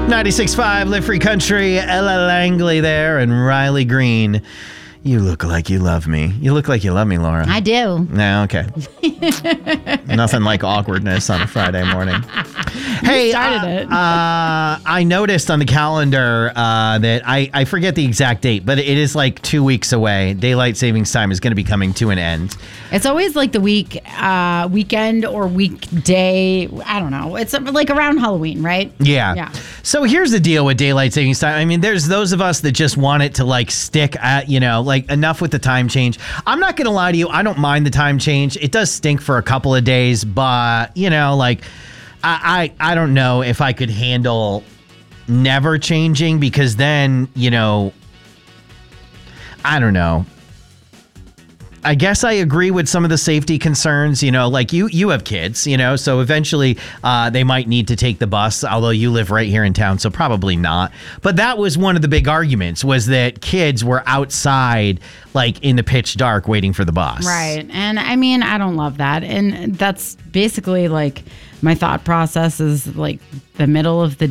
96.5 Live Free Country, Ella Langley there, and Riley Green. You look like you love me. You look like you love me, Laura. I do. No, okay. Nothing like awkwardness on a Friday morning. Hey, started it. I noticed on the calendar that I forget the exact date, but it is like 2 weeks away. Daylight savings time is going to be coming to an end. It's always like the weekend or weekday. I don't know. It's like around Halloween, right? Yeah. So here's the deal with daylight savings time. I mean, there's those of us that just want it to like stick at, like enough with the time change. I'm not going to lie to you. I don't mind the time change. It does stink for a couple of days, but I don't know if I could handle never changing, because then, I don't know. I guess I agree with some of the safety concerns, like you have kids, so eventually they might need to take the bus, although you live right here in town, so probably not. But that was one of the big arguments, was that kids were outside, like in the pitch dark waiting for the bus. Right. And I mean, I don't love that. And that's basically like my thought process is like the middle of the